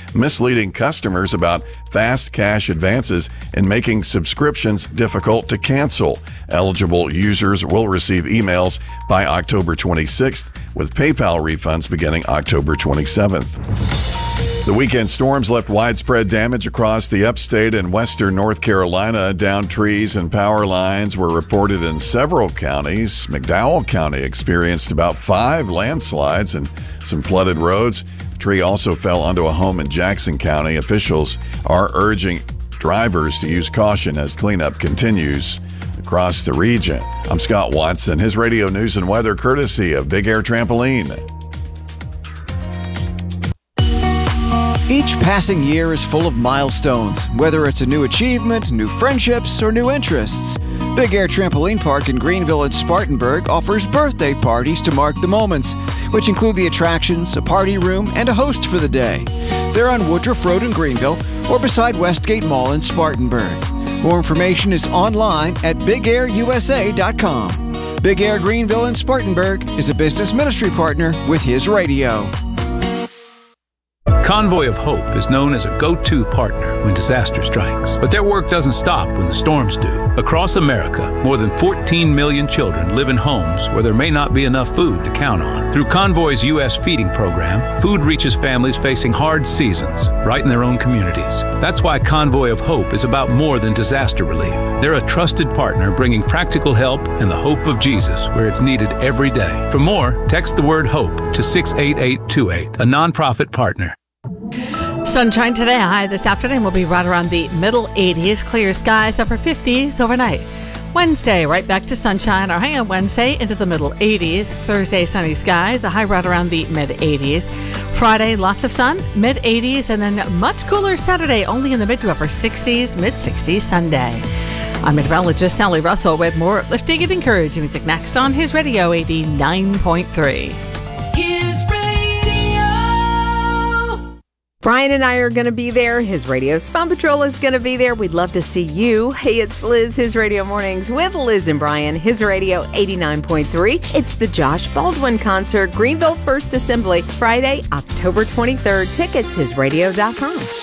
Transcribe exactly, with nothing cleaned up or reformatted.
misleading customers about fast cash advances and making subscriptions difficult to cancel. Eligible users will receive emails by October twenty-sixth, with PayPal refunds beginning October twenty-seventh. The weekend storms left widespread damage across the upstate and western North Carolina. Downed trees and power lines were reported in several counties. McDowell County experienced about five landslides and some flooded roads. The tree also fell onto a home in Jackson County. Officials are urging drivers to use caution as cleanup continues across the region. I'm Scott Watson. His radio news and weather courtesy of Big Air Trampoline. Each passing year is full of milestones, whether it's a new achievement, new friendships, or new interests. Big Air Trampoline Park in Greenville and Spartanburg offers birthday parties to mark the moments, which include the attractions, a party room, and a host for the day. They're on Woodruff Road in Greenville or beside Westgate Mall in Spartanburg. More information is online at big air u s a dot com. Big Air Greenville and Spartanburg is a business ministry partner with His Radio. Convoy of Hope is known as a go-to partner when disaster strikes. But their work doesn't stop when the storms do. Across America, more than fourteen million children live in homes where there may not be enough food to count on. Through Convoy's U S feeding program, food reaches families facing hard seasons right in their own communities. That's why Convoy of Hope is about more than disaster relief. They're a trusted partner bringing practical help and the hope of Jesus where it's needed every day. For more, text the word HOPE to six eight eight two eight, a nonprofit partner. Sunshine today. High this afternoon will be right around the middle eighties. Clear skies, upper fifties overnight. Wednesday, right back to sunshine. Our high on Wednesday into the middle eighties. Thursday, sunny skies. A high right around the mid eighties. Friday, lots of sun, mid eighties. And then much cooler Saturday, only in the mid to upper sixties, mid sixties Sunday. I'm meteorologist Sally Russell with more uplifting and encouraging music next on His Radio eighty-nine point three. His Radio. Brian and I are going to be there. His Radio's Fun Patrol is going to be there. We'd love to see you. Hey, it's Liz, His Radio Mornings with Liz and Brian, His Radio eighty-nine point three. It's the Josh Baldwin Concert, Greenville First Assembly, Friday, October twenty-third. Tickets, his radio dot com.